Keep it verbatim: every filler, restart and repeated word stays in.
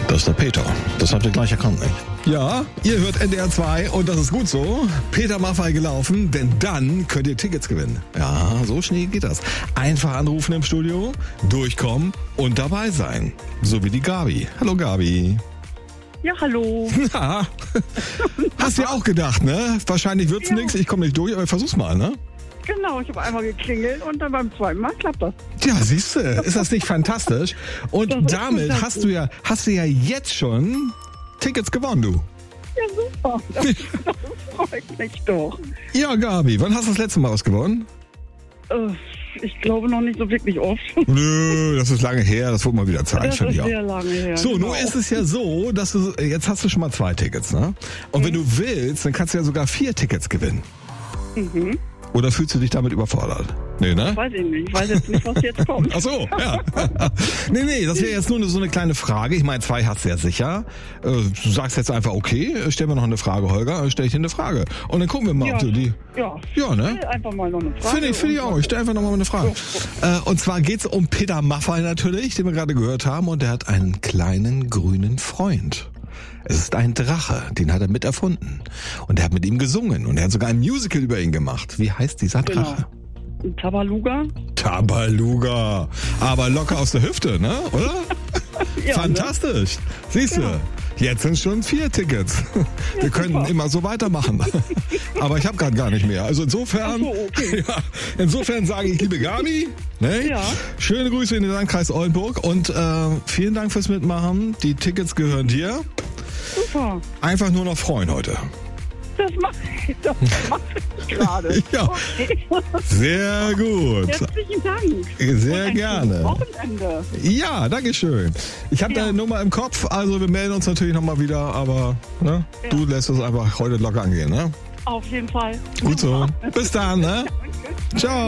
Das ist der Peter. Das habt ihr gleich erkannt, nicht? Ja, ihr hört N D R zwei und das ist gut so. Peter Maffay gelaufen, denn dann könnt ihr Tickets gewinnen. Ja, so schnell geht das. Einfach anrufen im Studio, durchkommen und dabei sein. So wie die Gabi. Hallo Gabi. Ja, hallo. Ja. Hast du ja auch gedacht, ne? Wahrscheinlich wird's ja nichts, ich komme nicht durch, aber versuch's mal, ne? Genau, ich habe einmal geklingelt und dann beim zweiten Mal klappt das. Ja, siehst du, ist das nicht fantastisch? Und damit hast du ja, hast du ja jetzt schon Tickets gewonnen, du. Ja, super. Das, das freut mich doch. Ja, Gabi, wann hast du das letzte Mal was gewonnen? Äh, ich glaube noch nicht so wirklich oft. Nö, das ist lange her, das wird mal wieder Zeit. Das ist sehr lange her. So, genau. Nun ist es ja so, dass du, jetzt hast du schon mal zwei Tickets, ne? Und mhm. wenn du willst, dann kannst du ja sogar vier Tickets gewinnen. Mhm. Oder fühlst du dich damit überfordert? Nee, ne? Weiß ich nicht. Ich weiß jetzt nicht, was jetzt kommt. Ach so, ja. nee, nee, das wäre jetzt nur so eine kleine Frage. Ich meine, zwei hast du ja sicher. Du sagst jetzt einfach, okay, stell mir noch eine Frage, Holger, stell ich dir eine Frage. Und dann gucken wir mal, ja, ob du die... Ja, ja, ne? Einfach mal noch eine Frage. Finde ich, finde ich auch. Ich stelle einfach noch mal eine Frage. So. Und zwar geht's um Peter Maffay natürlich, den wir gerade gehört haben. Und der hat einen kleinen grünen Freund. Es ist ein Drache, den hat er mit erfunden. Und er hat mit ihm gesungen. Und er hat sogar ein Musical über ihn gemacht. Wie heißt dieser Drache? Genau. Tabaluga. Tabaluga. Aber locker aus der Hüfte, ne? Oder? Ja, fantastisch. Ne? Siehst du, ja. Jetzt sind schon vier Tickets. Ja, wir können super. Immer so weitermachen. Aber ich habe gerade gar nicht mehr. Also insofern, so, okay. ja, insofern sage ich, liebe Gabi, ne? Ja. Schöne Grüße in den Landkreis Oldenburg und äh, vielen Dank fürs Mitmachen. Die Tickets gehören dir. Super. Einfach nur noch freuen heute. Das mache ich, das mach ich gerade. Ja. Okay. Sehr gut. Herzlichen Dank. Sehr gerne. Wochenende. Ja, danke schön. Ich habe ja. deine Nummer im Kopf, also wir melden uns natürlich nochmal wieder, aber ne, ja. du lässt es einfach heute locker angehen, ne? Auf jeden Fall. Gut so. Bis dann, ne? Ciao.